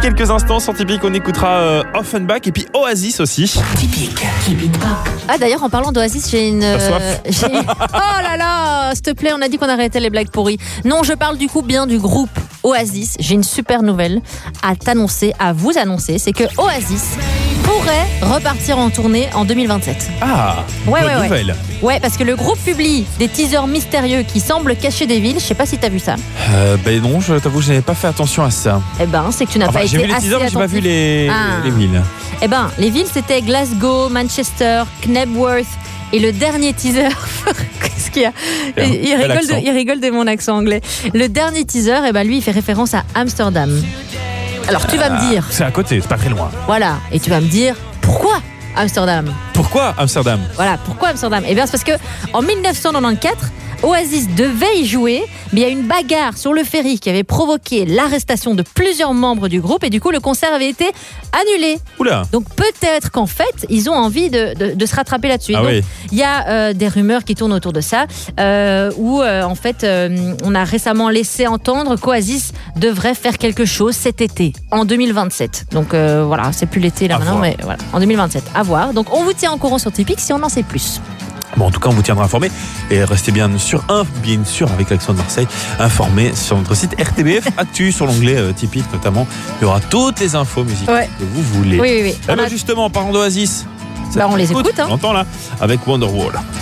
quelques instants, sur Typique, on écoutera Offenbach et puis Oasis aussi. Typique Pop. Ah d'ailleurs, en parlant d'Oasis, j'ai une... Oh là là, s'il te plaît, on a dit qu'on arrêtait les blagues pourries. Non, je parle du coup bien du groupe Oasis. J'ai une super nouvelle à vous annoncer, c'est que Oasis pourrait repartir en tournée en 2027. Ah, bonne nouvelle. Ouais, parce que le groupe publie des teasers mystérieux qui semblent cacher des villes. Je sais pas si t'as vu ça. Ben non, je t'avoue, je n'avais pas fait attention à ça. Eh ben, c'est que tu n'as pas été j'ai vu les assez teasers, mais j'ai pas vu les villes. Eh ben, les villes, c'était Glasgow, Manchester, Knebworth. Et le dernier teaser, qu'est-ce qu'il y a ? Il rigole de mon accent anglais. Le dernier teaser, eh ben, lui, il fait référence à Amsterdam. Alors, tu vas me dire... C'est à côté, c'est pas très loin. Voilà, et tu vas me dire, pourquoi Amsterdam ? Pourquoi Amsterdam ? Voilà, pourquoi Amsterdam ? Eh bien, c'est parce que en 1994, Oasis devait y jouer, mais il y a une bagarre sur le ferry qui avait provoqué l'arrestation de plusieurs membres du groupe et du coup, le concert avait été annulé. Oula. Donc peut-être qu'en fait, ils ont envie de se rattraper là-dessus. Ah donc, oui. il y a des rumeurs qui tournent autour de ça, où en fait, on a récemment laissé entendre qu'Oasis devrait faire quelque chose cet été, en 2027. Donc voilà, c'est plus l'été là À maintenant, voir. mais voilà, en 2027, à voir. Donc on vous tient en courant sur Typique si on en sait plus. Bon, en tout cas, on vous tiendra informé et restez bien sûr avec l'accent de Marseille, informé sur notre site RTBF Actu sur l'onglet Typique notamment. Il y aura toutes les infos musicales que vous voulez. Oui. Eh ben justement, en parlant d'Oasis, on les écoute. On l'entend là avec Wonderwall.